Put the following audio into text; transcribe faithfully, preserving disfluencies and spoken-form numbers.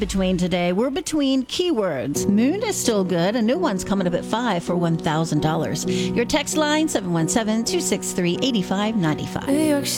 between today. We're between keywords. Moon is still good. A new one's coming up at five for one thousand dollars. Your text line, seven one seven, two six three, eight five nine five.